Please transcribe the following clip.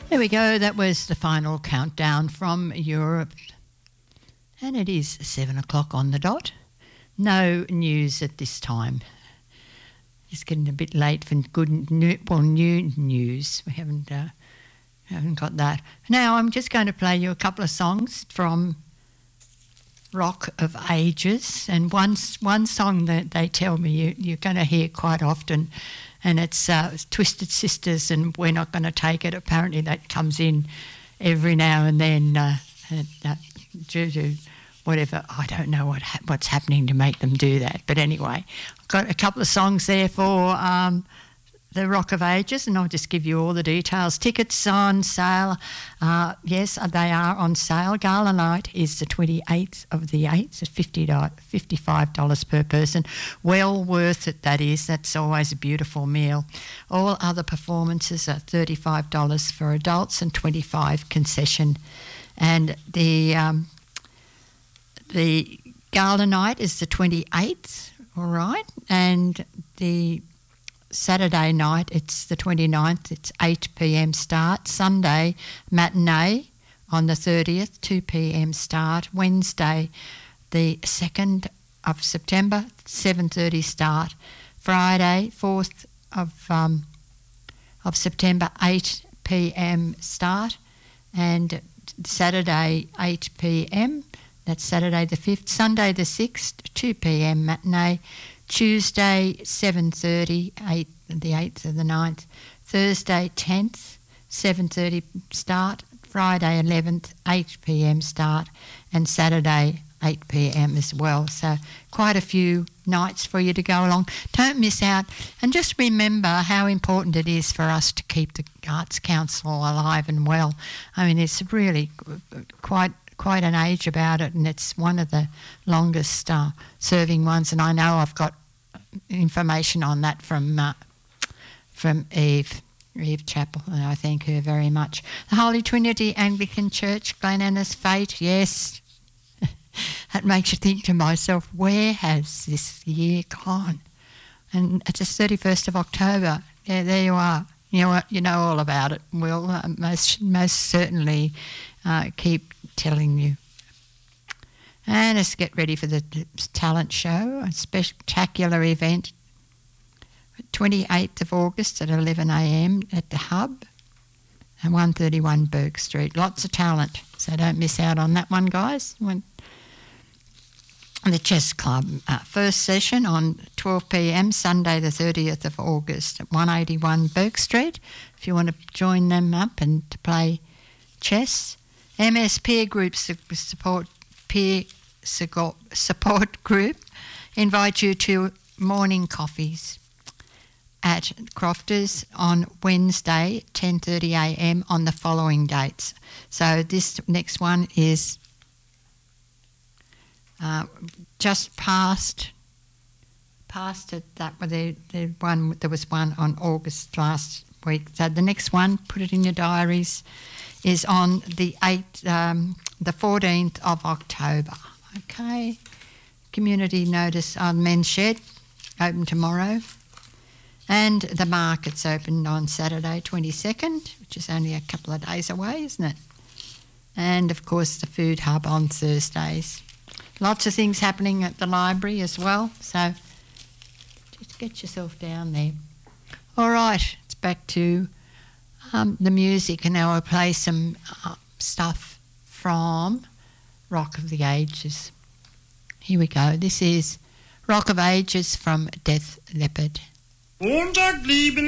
There we go. That was the final countdown from Europe. And it is 7 o'clock on the dot. No news at this time. It's getting a bit late for new news. We haven't got that. Now I'm just going to play you a couple of songs from Rock of Ages, and one song that they tell me you're going to hear quite often, and it's Twisted Sisters, and We're Not Going to Take It. Apparently that comes in every now and then due to whatever. I don't know what's happening to make them do that. But anyway, I've got a couple of songs there for the Rock of Ages, and I'll just give you all the details. Tickets on sale. Yes, they are on sale. Gala night is the 28th of the 8th. It's $55 per person. Well worth it, that is. That's always a beautiful meal. All other performances are $35 for adults and $25 concession. And the gala night is the 28th, all right, and the Saturday night, it's the 29th, it's 8 p.m. start. Sunday, matinee on the 30th, 2 p.m. start. Wednesday, the 2nd of September, 7:30 start. Friday, 4th of September, 8 p.m. start. And Saturday, 8 p.m., that's Saturday the 5th. Sunday the 6th, 2 p.m. matinee. Tuesday, 7:30, the 8th of the 9th. Thursday, 10th, 7:30 start. Friday, 11th, 8 p.m. start. And Saturday, 8 p.m. as well. So quite a few nights for you to go along. Don't miss out. And just remember how important it is for us to keep the Arts Council alive and well. I mean, it's really quite an age about it, and it's one of the longest serving ones. And I know I've got information on that from Eve Chappell, and I thank her very much. The Holy Trinity Anglican Church, Glen Anna's fate, yes. That makes you think to myself, where has this year gone? And it's the 31st of October. Yeah, there you are. You know all about it. We'll most certainly keep telling you. And let's get ready for the talent show, a spectacular event, 28th of August at 11 a.m. at the Hub, and 131 Burke Street. Lots of talent, so don't miss out on that one, guys. The Chess Club, first session on 12 p.m, Sunday the 30th of August at 181 Burke Street, if you want to join them up and to play chess. MS Peer Group Support Group invite you to morning coffees at Crofters on Wednesday, 10:30 a.m. on the following dates. So this next one is just past it. There was one on August last week. So the next one, put it in your diaries, is on the 14th of October. Okay. Community notice on Men's Shed, open tomorrow. And the market's open on Saturday 22nd, which is only a couple of days away, isn't it? And, of course, the Food Hub on Thursdays. Lots of things happening at the library as well, so just get yourself down there. All right, it's back to the music, and now I'll play some stuff from Rock of the Ages. Here we go. This is Rock of Ages from Death Leopard. Montag blieben